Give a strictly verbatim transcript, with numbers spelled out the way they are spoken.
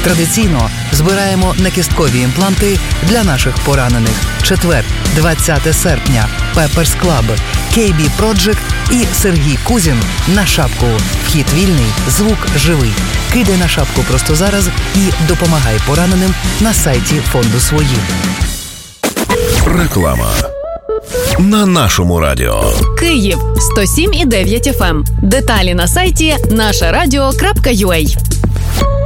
Традиційно збираємо накісткові імпланти для наших поранених. Четвер, двадцяте серпня. Pepper's Club, кей бі Project і Сергій Кузін на шапку. Вхід вільний, звук живий. Кидай на шапку просто зараз і допомагай пораненим на сайті фонду «Свої». Реклама на нашому радіо. Київ сто сім і дев'ять еф ем. Деталі на сайті наша радіо крапка ю а.